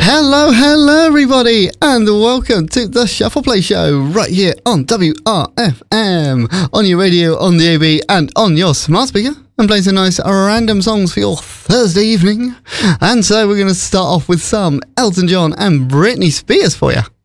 Hello everybody, and welcome to the Shuffle Play Show right here on WRFM, on your radio, on the AB, and on your smart speaker. I'm playing some nice random songs for your Thursday evening. And so we're going to start off with some Elton John and Britney Spears for you.